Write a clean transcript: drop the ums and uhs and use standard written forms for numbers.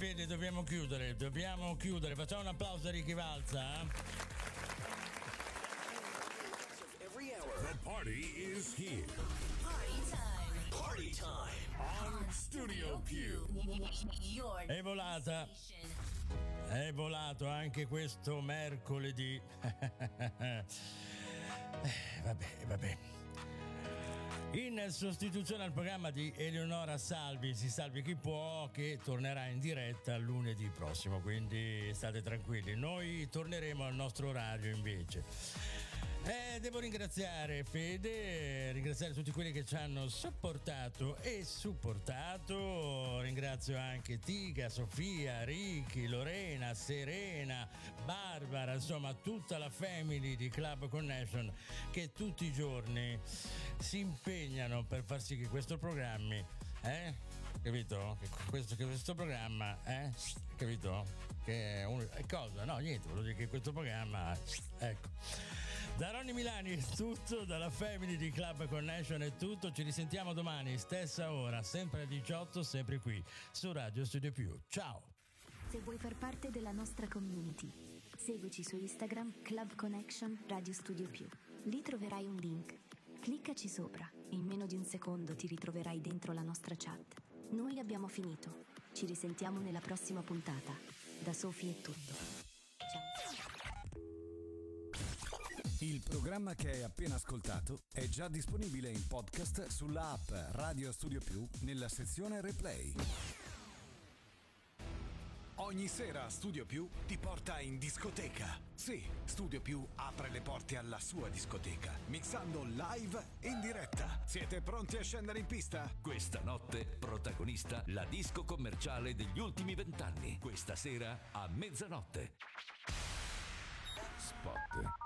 Fede, dobbiamo chiudere. Facciamo un applauso a Ricky Valza. The party is here. Party time on Studio Più. È volato anche questo mercoledì. Vabbè. In sostituzione al programma di Eleonora Salvi, si salvi chi può, che tornerà in diretta lunedì prossimo, quindi state tranquilli. Noi torneremo al nostro orario invece. Devo ringraziare Fede, ringraziare tutti quelli che ci hanno supportato e supportato. Ringrazio anche Tica, Sofia, Ricky, Lorena, Serena, Barbara, insomma tutta la family di Club Connection che tutti i giorni si impegnano per far sì che questo programma, capito? Che questo programma, capito? Che è cosa? No, niente, volevo dire che questo programma, ecco. Da Ronny Milani è tutto, dalla family di Club Connection è tutto, ci risentiamo domani, stessa ora, sempre alle 18, sempre qui, su Radio Studio Più. Ciao! Se vuoi far parte della nostra community, seguici su Instagram Club Connection Radio Studio Più. Lì troverai un link. Cliccaci sopra e in meno di un secondo ti ritroverai dentro la nostra chat. Noi abbiamo finito. Ci risentiamo nella prossima puntata. Da Sofì è tutto. Il programma che hai appena ascoltato è già disponibile in podcast sulla app Radio Studio Più nella sezione Replay. Ogni sera Studio Più ti porta in discoteca. Sì, Studio Più apre le porte alla sua discoteca, mixando live in diretta. Siete pronti a scendere in pista? Questa notte, protagonista, la disco commerciale degli ultimi 20 anni. Questa sera a mezzanotte. Spot.